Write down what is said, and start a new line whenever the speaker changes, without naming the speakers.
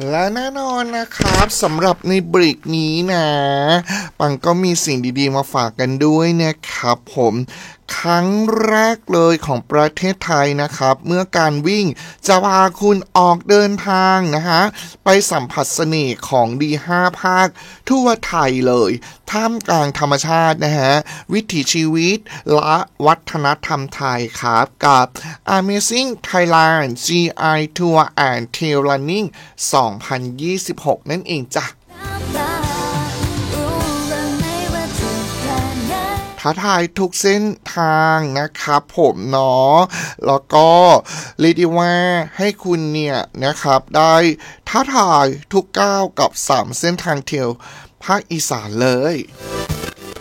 และแน่นอนนะครับสำหรับในเบรกนี้นะปังก็มีสิ่งดีๆมาฝากกันด้วยนะครับผมครั้งแรกเลยของประเทศไทยนะครับเมื่อการวิ่งจะพาคุณออกเดินทางนะฮะไปสัมผัสเสน่ห์ของดี5ภาคทั่วไทยเลยท่ามกลางธรรมชาตินะฮะวิถีชีวิตและวัฒนธรรมไทยครับกับ Amazing Thailand GI Tour and Trail Running 2026 นั่นเองจ้ะท้าทายทุกเส้นทางนะครับผมเนาะแล้วก็เรียกได้ว่าให้คุณเนี่ยนะครับได้ท้าทายทุกก้าวกับ3เส้นทางเที่ยวภาคอีสานเลย